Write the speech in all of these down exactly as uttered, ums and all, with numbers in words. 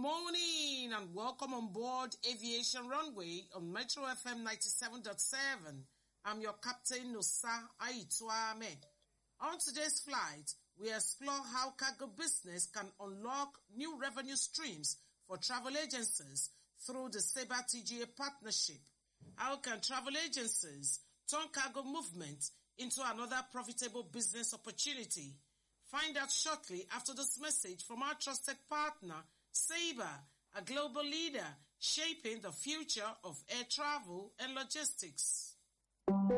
morning and welcome on board Aviation Runway on Metro F M ninety-seven point seven. I'm your captain, Nosa Aituame. On today's flight, we explore how cargo business can unlock new revenue streams for travel agencies through the Sabre T G A partnership. How can travel agencies turn cargo movement into another profitable business opportunity? Find out shortly after this message from our trusted partner, Sabre, a global leader shaping the future of air travel and logistics. When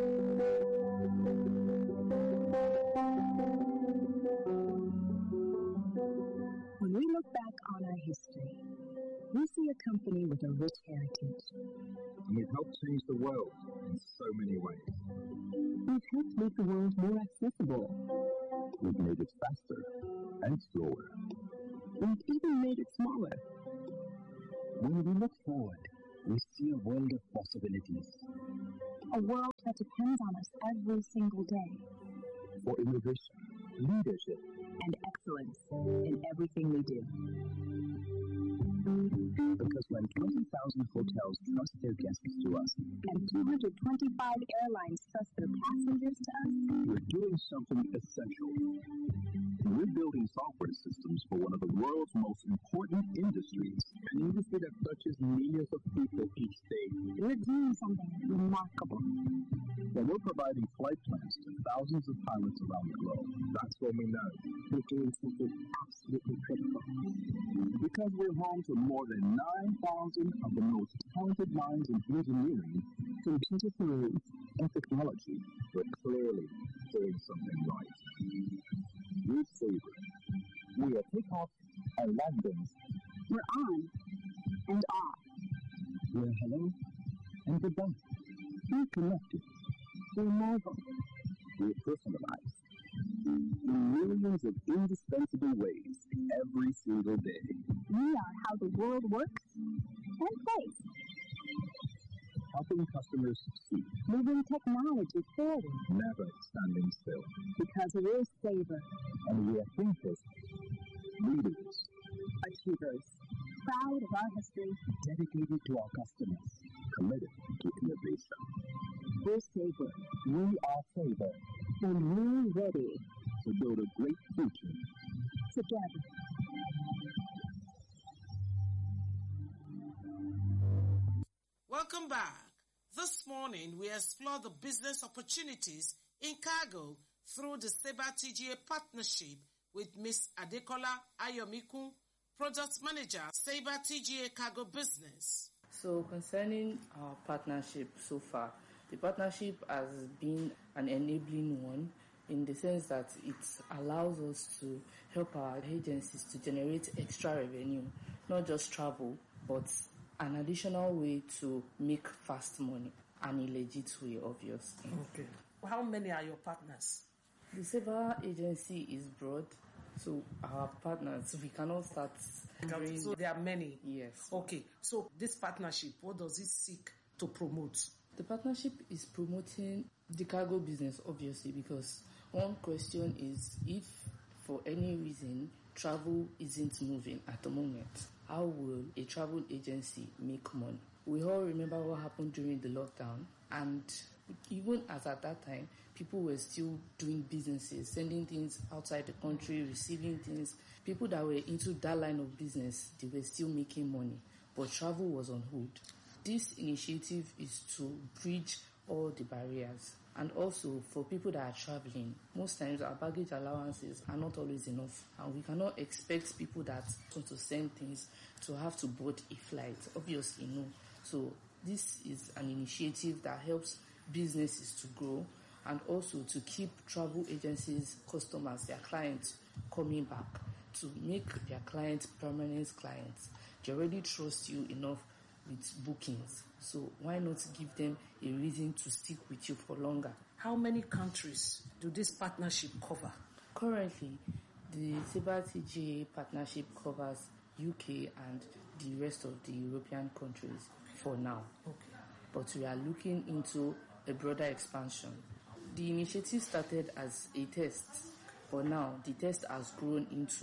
we look back on our history, we see a company with a rich heritage. And we've helped change the world in so many ways. We've helped make the world more accessible. We've made it faster and slower. We've even made it smaller. When we look forward, we see a world of possibilities. A world that depends on us every single day. For innovation, leadership, and excellence in everything we do. Because when twenty thousand hotels trust their guests to us, and two hundred twenty-five airlines trust their passengers to us, we're doing something essential. We're building software systems for one of the world's most important industries, an industry that touches millions of people each day. We're doing something remarkable. When we're providing flight plans to thousands of pilots around the globe, that's when we know we're doing something absolutely critical. Because we're home to more than nine thousand of the most talented minds in engineering, computer science, and technology, we're clearly doing something right. We're Sabre. We are takeoff and landings. We're on and off. We're hello and goodbye. We're connected. We're mobile. We're personalized. In millions of indispensable ways every single day. We are how the world works and plays. Helping customers succeed. Moving technology forward. Never standing still. Because we're Sabre. And we are thinkers, leaders, achievers. Proud of our history. Dedicated to our customers. Committed to innovation. We're Sabre. We are Sabre. And we're ready to build a great future together. Welcome back. This morning, we explore the business opportunities in cargo through the Sabre T G A partnership with Miss Adekola Ayomiku, Product Manager, Sabre T G A Cargo Business. So concerning our partnership so far, the partnership has been an enabling one in the sense that it allows us to help our agencies to generate extra revenue, not just travel, but an additional way to make fast money, and a legit way, obviously. Okay. How many are your partners? The Sabre agency is broad, so our partners, we cannot start. Okay, so there are many? Yes. Okay, so this partnership, what does it seek to promote? The partnership is promoting the cargo business, obviously, because one question is, if for any reason travel isn't moving at the moment, how will a travel agency make money? We all remember what happened during the lockdown, and even as at that time, people were still doing businesses, sending things outside the country, receiving things. People that were into that line of business, they were still making money, but travel was on hold. This initiative is to bridge all the barriers. And also, for people that are traveling, most times our baggage allowances are not always enough. And we cannot expect people that want to send things to have to board a flight. Obviously, no. So this is an initiative that helps businesses to grow and also to keep travel agencies, customers, their clients coming back, to make their clients permanent clients. They already trust you enough with bookings, so why not give them a reason to stick with you for longer? How many countries do this partnership cover? Currently, the Sabre T G A partnership covers U K and the rest of the European countries for now. Okay. But we are looking into a broader expansion. The initiative started as a test, but now the test has grown into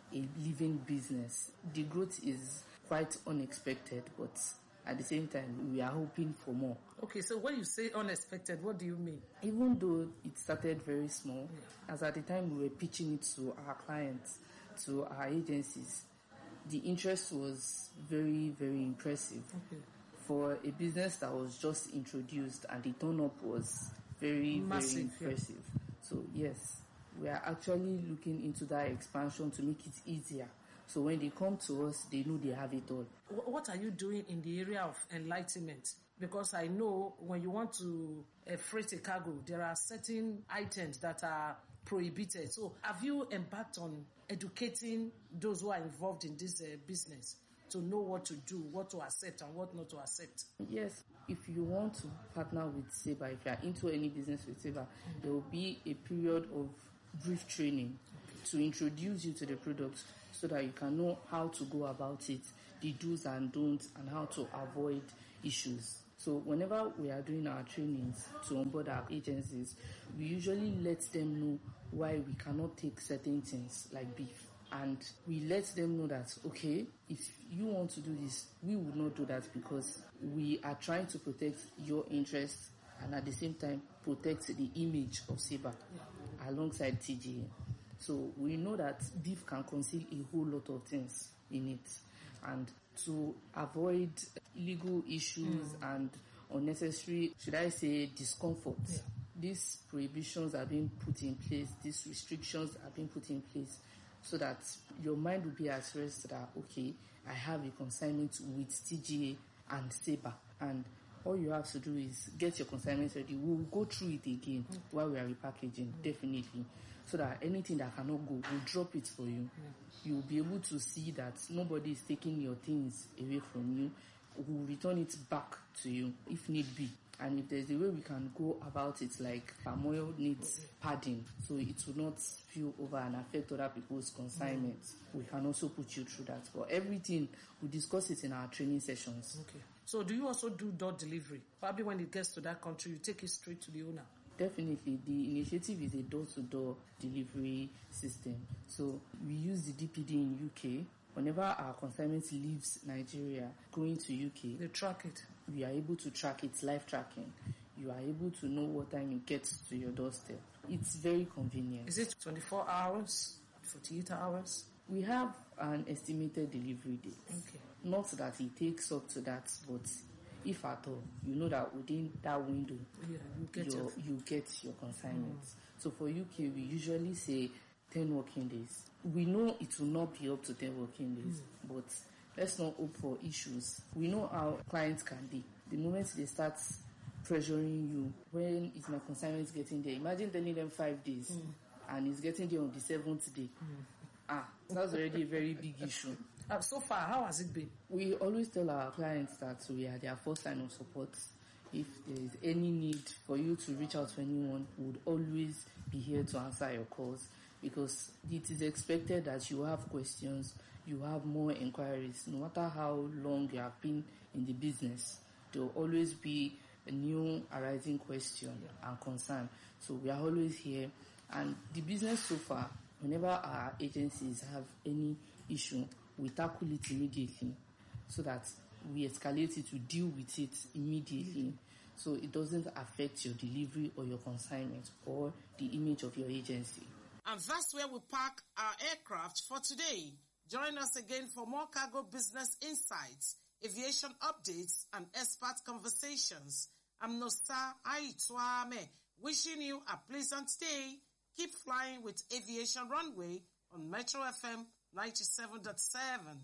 a living business. The growth is quite unexpected, but at the same time, we are hoping for more. Okay, so when you say unexpected, what do you mean? Even though it started very small, yeah. as at the time we were pitching it to our clients, to our agencies, the interest was very, very impressive. Okay. For a business that was just introduced, and the turn-up was very, Massive, very impressive. Yeah. So yes, we are actually looking into that expansion to make it easier. So when they come to us, they know they have it all. What are you doing in the area of enlightenment? Because I know when you want to uh, freight a cargo, there are certain items that are prohibited. So have you embarked on educating those who are involved in this uh, business to know what to do, what to accept and what not to accept? Yes. If you want to partner with Sabre, if you are into any business with Sabre, mm-hmm. there will be a period of brief training okay. to introduce you to the product so that you can know how to go about it, the do's and don'ts, and how to avoid issues. So whenever we are doing our trainings to onboard our agencies, we usually let them know why we cannot take certain things like beef. And we let them know that, okay, if you want to do this, we would not do that because we are trying to protect your interests and at the same time protect the image of Sabre yeah. alongside T G A. So we know that beef can conceal a whole lot of things in it. And to avoid legal issues mm. and unnecessary, should I say, discomfort, yeah. these prohibitions are being put in place, these restrictions are being put in place so that your mind will be at rest that, okay, I have a consignment with T G A and Sabre. And all you have to do is get your consignment ready. We'll go through it again mm. while we are repackaging, mm. definitely. So that anything that cannot go, we'll drop it for you. Yeah. You'll be able to see that nobody is taking your things away from you. We'll return it back to you if need be. And if there's a way we can go about it, like palm oil needs padding, so it will not spill over and affect other people's consignments. Mm. We can also put you through that. But everything, we discuss it in our training sessions. Okay. So do you also do door delivery? Probably when it gets to that country, you take it straight to the owner. Definitely. The initiative is a door-to-door delivery system. So we use the D P D in U K. Whenever our consignment leaves Nigeria, going to U K, they track it. We are able to track it, live tracking. You are able to know what time it gets to your doorstep. It's very convenient. Is it twenty-four hours, forty-eight hours? We have an estimated delivery date. Okay. Not that it takes up to that, but if at all, you know that within that window, yeah, you get your, your... you get your consignments. Mm. So for U K, we usually say ten working days. We know it will not be up to ten working days, mm. but let's not hope for issues. We know how clients can be. The moment they start pressuring you, when is my consignment getting there? Imagine telling them five days, mm. and it's getting there on the seventh day. Mm. Ah, that's already a very big issue. Uh, so far, how has it been? We always tell our clients that we are their first line of support. If there is any need for you to reach out to anyone, we would always be here to answer your calls because it is expected that you have questions, you have more inquiries. No matter how long you have been in the business, there will always be a new arising question yeah. and concern. So we are always here. And the business so far, whenever our agencies have any issue, we tackle it immediately so that we escalate it to deal with it immediately so it doesn't affect your delivery or your consignment or the image of your agency. And that's where we park our aircraft for today. Join us again for more cargo business insights, aviation updates, and expert conversations. I'm Nosa Aitwame, wishing you a pleasant day. Keep flying with Aviation Runway on Metro F M ninety-seven point seven.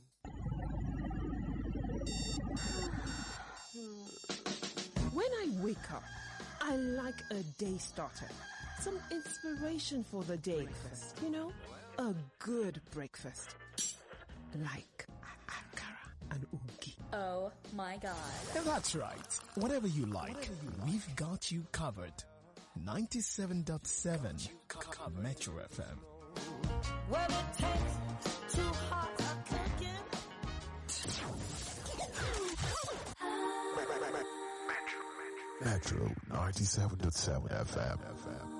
When I wake up, I like a day starter. Some inspiration for the day first, you know? A good breakfast. Like akara and ugi. Oh my God. That's right. Whatever you like, Whatever you like. We've got you covered. ninety-seven point seven Metro F M. Well, it tastes too hot a cooking. Metro ninety-seven point seven F M.